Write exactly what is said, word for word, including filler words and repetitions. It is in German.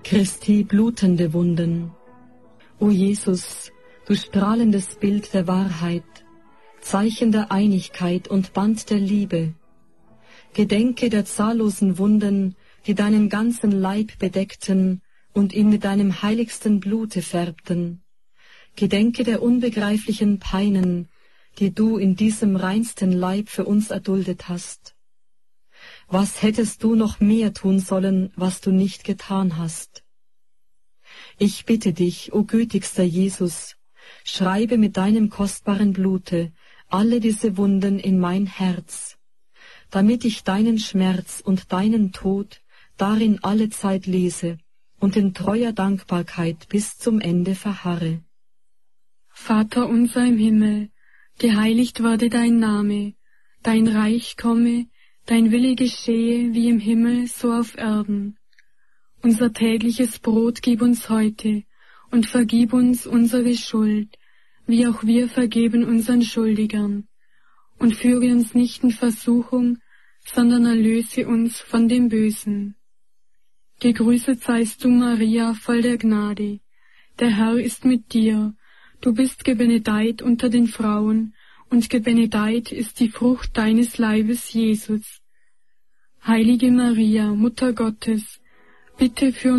Christi blutende Wunden. O Jesus, du strahlendes Bild der Wahrheit, Zeichen der Einigkeit und Band der Liebe, gedenke der zahllosen Wunden, die deinen ganzen Leib bedeckten und ihn mit deinem heiligsten Blute färbten. Gedenke der unbegreiflichen Peinen, die du in diesem reinsten Leib für uns erduldet hast. Was hättest du noch mehr tun sollen, was du nicht getan hast? Ich bitte dich, o gütigster Jesus, schreibe mit deinem kostbaren Blute alle diese Wunden in mein Herz, damit ich deinen Schmerz und deinen Tod darin alle Zeit lese und in treuer Dankbarkeit bis zum Ende verharre. Vater unser im Himmel, geheiligt werde dein Name, dein Reich komme, dein Wille geschehe wie im Himmel so auf Erden. Unser tägliches Brot gib uns heute und vergib uns unsere Schuld, wie auch wir vergeben unseren Schuldigern. Und führe uns nicht in Versuchung, sondern erlöse uns von dem Bösen. Gegrüßet seist du, Maria, voll der Gnade. Der Herr ist mit dir. Du bist gebenedeit unter den Frauen, und gebenedeit ist die Frucht deines Leibes, Jesus. Heilige Maria, Mutter Gottes, bitte für